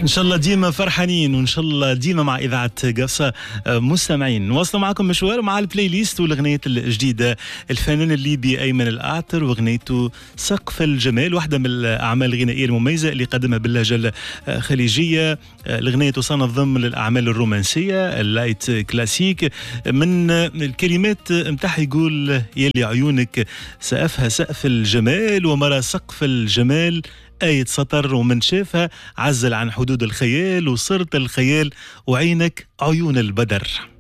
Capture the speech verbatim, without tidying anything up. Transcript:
ان شاء الله ديما فرحانين وان شاء الله ديما مع اذاعه قفصه مستمعين. نواصلوا معكم مشوار مع البلاي ليست والاغنيه الجديده الفنان الليبي ايمن الاعتر واغنيته سقف الجمال، واحده من الاعمال الغنائيه المميزه اللي قدمها باللهجه الخليجيه. الاغنيه تصنف ضمن الاعمال الرومانسيه اللايت كلاسيك. من الكلمات نتاعها يقول يلي عيونك سقفها سقف الجمال ومرى سقف الجمال آية سطر، ومن شافها عزل عن حدود الخيال وصرت الخيال وعينك عيون البدر.